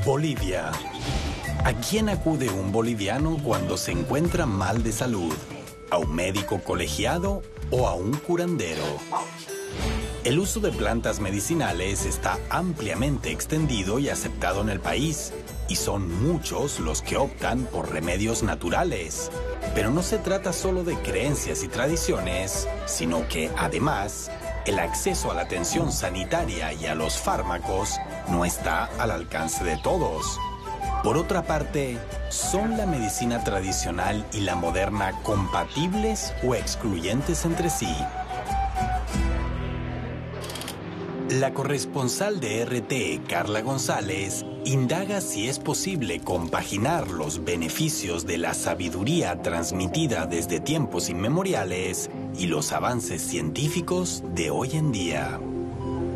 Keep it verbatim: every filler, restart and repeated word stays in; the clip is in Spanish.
Bolivia. ¿A quién acude un boliviano cuando se encuentra mal de salud? ¿A un médico colegiado o a un curandero? El uso de plantas medicinales está ampliamente extendido y aceptado en el país, y son muchos los que optan por remedios naturales. Pero no se trata solo de creencias y tradiciones, sino que, además, el acceso a la atención sanitaria y a los fármacos no está al alcance de todos. Por otra parte, ¿son la medicina tradicional y la moderna compatibles o excluyentes entre sí? La corresponsal de R T E, Carla González, indaga si es posible compaginar los beneficios de la sabiduría transmitida desde tiempos inmemoriales y los avances científicos de hoy en día.